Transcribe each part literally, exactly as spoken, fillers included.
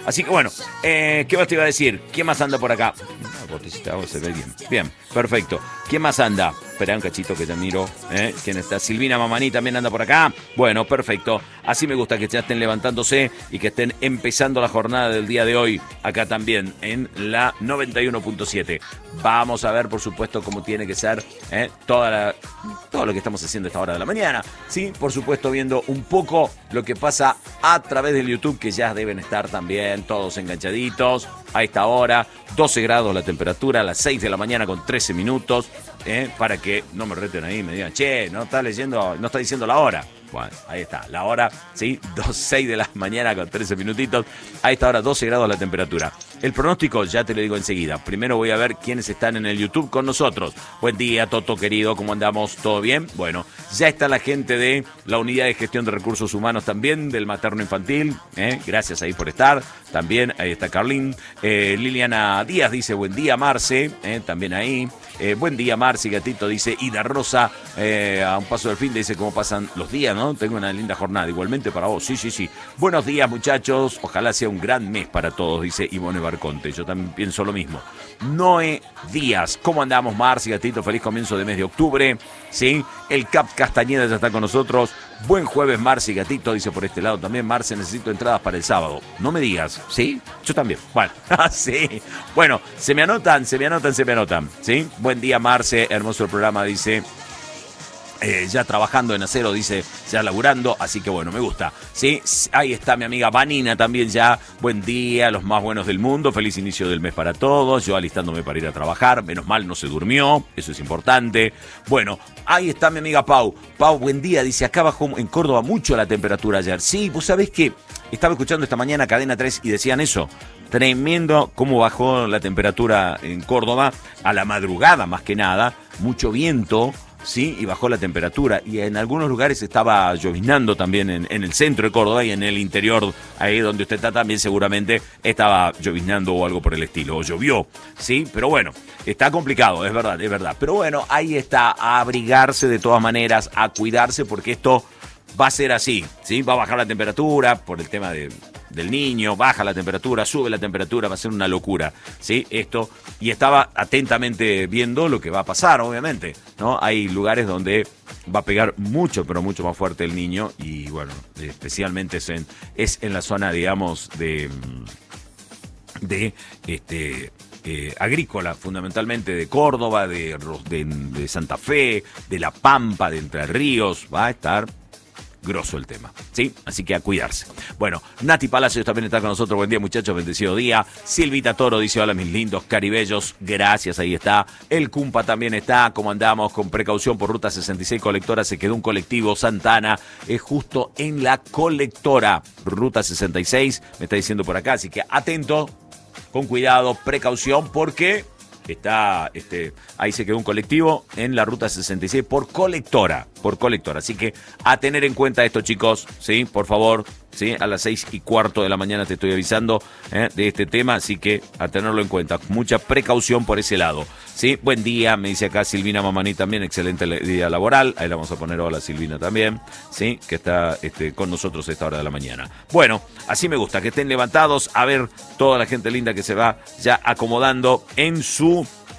Así que bueno, eh, ¿qué más te iba a decir? ¿Quién más anda por acá? La botellita de agua se ve bien. Bien, perfecto. ¿Quién más anda? Espera un cachito que te miro. ¿eh? ¿Quién está? Silvina Mamaní también anda por acá. Bueno, perfecto. Así me gusta que ya estén levantándose y que estén empezando la jornada del día de hoy. Acá también en la noventa y uno punto siete. Vamos a ver, por supuesto, cómo tiene que ser ¿eh? Toda la, todo lo que estamos haciendo a esta hora de la mañana. Sí, por supuesto, viendo un poco lo que pasa a través del YouTube, que ya deben estar también todos enganchaditos a esta hora. doce grados la temperatura, a las seis de la mañana con trece minutos. ¿eh? Para que no me reten ahí y me digan, che, no está leyendo, no está diciendo la hora. Bueno, ahí está, la hora, ¿sí? dos, seis de la mañana con trece minutitos. A esta hora doce grados la temperatura. El pronóstico ya te lo digo enseguida. Primero voy a ver quiénes están en el YouTube con nosotros. Buen día, Toto querido, ¿cómo andamos? ¿Todo bien? Bueno, ya está la gente de la Unidad de Gestión de Recursos Humanos también, del Materno Infantil. ¿eh? Gracias ahí por estar. También ahí está Carlín. Eh, Liliana Díaz dice, buen día, Marce. ¿eh? También ahí. Eh, buen día, Marce, gatito, dice. Ida Rosa, eh, a un paso del fin, dice cómo pasan los días, ¿no? Tengo una linda jornada. Igualmente para vos. Sí, sí, sí. Buenos días, muchachos. Ojalá sea un gran mes para todos, dice Ivone Barconte. Yo también pienso lo mismo. Noé Díaz. ¿Cómo andamos, Marce, gatito? Feliz comienzo de mes de octubre. ¿Sí? El Cap Castañeda ya está con nosotros. Buen jueves, Marce, gatito, dice por este lado también. Marce, necesito entradas para el sábado. No me digas, ¿sí? Yo también. Bueno, sí. Bueno, se me anotan, se me anotan, se me anotan. ¿Sí? Buen día, Marce. Hermoso el programa, dice. Eh, ya trabajando en acero, dice, ya laburando, así que bueno, me gusta, ¿sí? Ahí está mi amiga Vanina también ya, buen día, los más buenos del mundo, feliz inicio del mes para todos, yo alistándome para ir a trabajar, menos mal no se durmió, eso es importante. Bueno, ahí está mi amiga Pau, Pau, buen día, dice, acá bajó en Córdoba mucho la temperatura ayer, sí, vos sabés que estaba escuchando esta mañana Cadena tres y decían eso, tremendo cómo bajó la temperatura en Córdoba, a la madrugada más que nada, mucho viento, sí, y bajó la temperatura. Y en algunos lugares estaba lloviznando también en, en el centro de Córdoba y en el interior, ahí donde usted está también seguramente estaba lloviznando o algo por el estilo, o llovió, sí, pero bueno, está complicado, es verdad, es verdad. Pero bueno, ahí está, a abrigarse de todas maneras, a cuidarse porque esto va a ser así, ¿sí? Va a bajar la temperatura por el tema de, del niño, baja la temperatura, sube la temperatura, va a ser una locura, ¿sí? Esto, y estaba atentamente viendo lo que va a pasar, obviamente, ¿no? Hay lugares donde va a pegar mucho, pero mucho más fuerte el niño y, bueno, especialmente es en, es en la zona, digamos, de... de este... Eh, agrícola, fundamentalmente de Córdoba, de, de, de Santa Fe, de La Pampa, de Entre Ríos, va a estar grosso el tema, ¿sí? Así que a cuidarse. Bueno, Nati Palacios también está con nosotros. Buen día, muchachos, bendecido día. Silvita Toro dice, hola, mis lindos caribellos. Gracias, ahí está. El Cumpa también está. ¿Cómo andamos? Con precaución por Ruta sesenta y seis Colectora. Se quedó un colectivo. Santana es justo en la Colectora. Ruta sesenta y seis, me está diciendo por acá. Así que atento, con cuidado, precaución, porque... Está, este, ahí se quedó un colectivo en la Ruta sesenta y seis por Colectora, por Colectora. Así que a tener en cuenta esto, chicos, ¿sí? Por favor, ¿sí? A las seis y cuarto de la mañana te estoy avisando ¿eh? de este tema, así que a tenerlo en cuenta. Mucha precaución por ese lado, ¿sí? Buen día, me dice acá Silvina Mamaní también, excelente día laboral. Ahí la vamos a poner hola Silvina también, ¿sí? Que está este, con nosotros a esta hora de la mañana. Bueno, así me gusta, que estén levantados, a ver toda la gente linda que se va ya acomodando en su...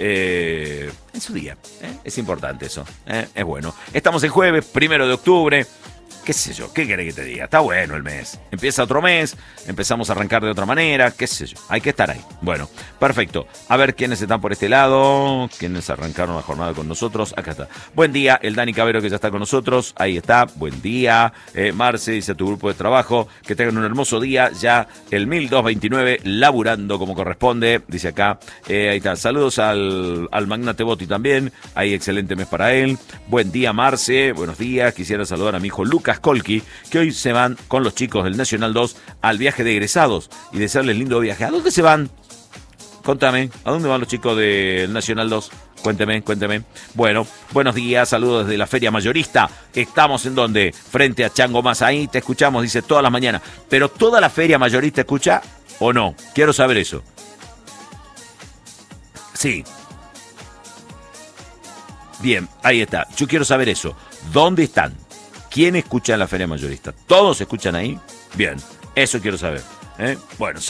Eh, en su día, ¿eh? Es importante eso, ¿eh? Es bueno. Estamos el jueves, primero de octubre. Qué sé yo, ¿qué querés que te diga? Está bueno el mes. Empieza otro mes, empezamos a arrancar de otra manera, qué sé yo. Hay que estar ahí. Bueno, perfecto. A ver quiénes están por este lado, quiénes arrancaron la jornada con nosotros. Acá está. Buen día, el Dani Cabero que ya está con nosotros. Ahí está. Buen día. Eh, Marce dice a tu grupo de trabajo que tengan un hermoso día. Ya el mil doscientos veintinueve laburando como corresponde. Dice acá. Eh, ahí está. Saludos al, al Magnate Botti también. Ahí excelente mes para él. Buen día, Marce. Buenos días. Quisiera saludar a mi hijo Lucas Colqui, que hoy se van con los chicos del Nacional dos al viaje de egresados y desearles lindo viaje. ¿A dónde se van? Contame, ¿a dónde van los chicos del Nacional dos? Cuénteme, cuénteme. Bueno, buenos días, saludos desde la Feria Mayorista. ¿Estamos en dónde? Frente a Chango Más. Ahí te escuchamos, dice, todas las mañanas. ¿Pero toda la Feria Mayorista escucha o no? Quiero saber eso. Sí. Bien, ahí está. Yo quiero saber eso. ¿Dónde están? ¿Quién escucha en la Feria Mayorista? ¿Todos escuchan ahí? Bien, eso quiero saber. ¿eh? Bueno,